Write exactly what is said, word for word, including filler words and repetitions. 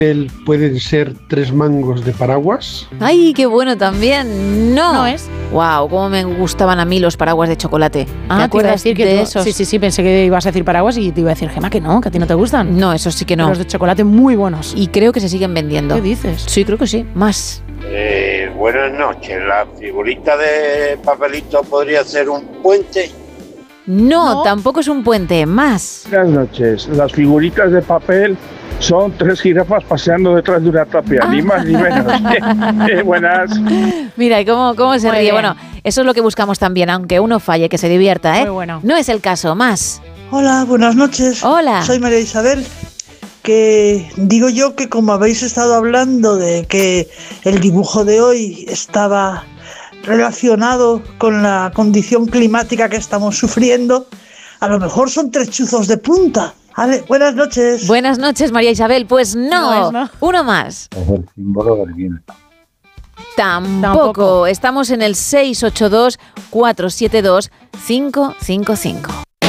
¿Pueden ser tres mangos de paraguas? ¡Ay, qué bueno también! No. No es. ¡Wow! Cómo me gustaban a mí los paraguas de chocolate. Ah, ¿Te acuerdas te iba a decir que de tú, esos? Sí, sí, sí, pensé que ibas a decir paraguas y te iba a decir, Gemma, que no, que a ti no te gustan. No, esos sí que no. Los de chocolate muy buenos. Y creo que se siguen vendiendo. ¿Qué dices? Sí, creo que sí. Más. Eh, buenas noches. La figurita de papelito podría ser un puente. No, No. tampoco es un puente. Más. Buenas noches. Las figuritas de papel son tres jirafas paseando detrás de una tapia, ni más ni menos. Eh, buenas. Mira, ¿y cómo, cómo se Muy ríe? bien. Bueno, eso es lo que buscamos también, aunque uno falle, que se divierta, ¿eh? Muy bueno. No es el caso. Más. Hola, buenas noches. Hola. Soy María Isabel. Que digo yo que como habéis estado hablando de que el dibujo de hoy estaba relacionado con la condición climática que estamos sufriendo, a lo mejor son tres chuzos de punta. Vale, buenas noches. Buenas noches, María Isabel. Pues no. No es, no. Uno más. Es el símbolo del viento. Tampoco. Tampoco. Estamos en el seis ocho dos, cuatro siete dos, cinco cinco cinco.